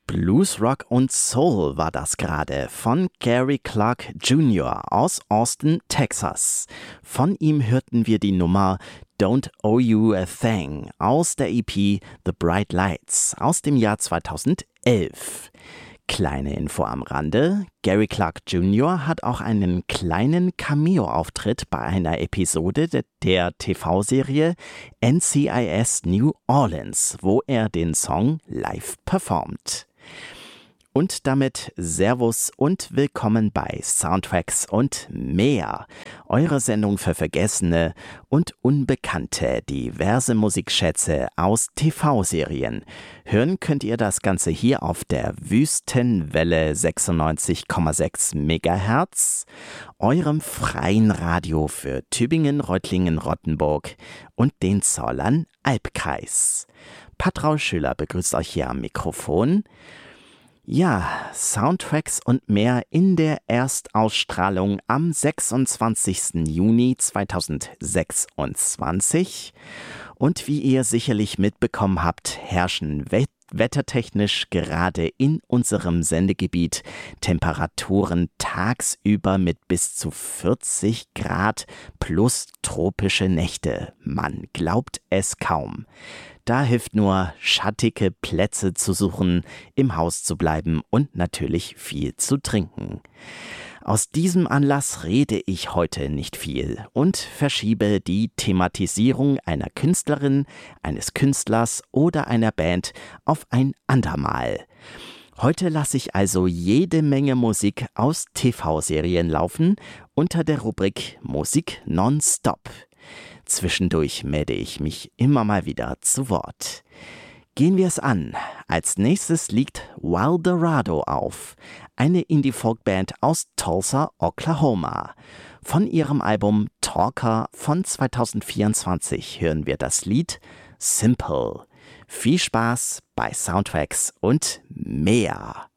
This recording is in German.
Blues, Rock und Soul war das gerade von Gary Clark Jr. aus Austin, Texas. Von ihm hörten wir die Nummer Don't Owe You a Thing aus der EP The Bright Lights aus dem Jahr 2011. Kleine Info am Rande: Gary Clark Jr. hat auch einen kleinen Cameo-Auftritt bei einer Episode der TV-Serie NCIS New Orleans, wo er den Song live performt. Und damit Servus und willkommen bei Soundtracks und mehr, eure Sendung für vergessene und unbekannte diverse Musikschätze aus TV-Serien. Hören könnt ihr das Ganze hier auf der Wüstenwelle 96,6 MHz, eurem freien Radio für Tübingen, Reutlingen, Rottenburg und den Zollern-Albkreis. Patrau Schüler begrüßt euch hier am Mikrofon. Ja, Soundtracks und mehr in der Erstausstrahlung am 26. Juni 2026. Und wie ihr sicherlich mitbekommen habt, herrschen wettertechnisch gerade in unserem Sendegebiet Temperaturen tagsüber mit bis zu 40 Grad plus tropische Nächte. Man glaubt es kaum. Da hilft nur, schattige Plätze zu suchen, im Haus zu bleiben und natürlich viel zu trinken. Aus diesem Anlass rede ich heute nicht viel und verschiebe die Thematisierung einer Künstlerin, eines Künstlers oder einer Band auf ein andermal. Heute lasse ich also jede Menge Musik aus TV-Serien laufen unter der Rubrik Musik nonstop. Zwischendurch melde ich mich immer mal wieder zu Wort. Gehen wir es an. Als nächstes liegt Wildorado auf, eine Indie-Folk-Band aus Tulsa, Oklahoma. Von ihrem Album Talker von 2024 hören wir das Lied Simple. Viel Spaß bei Soundtracks und mehr.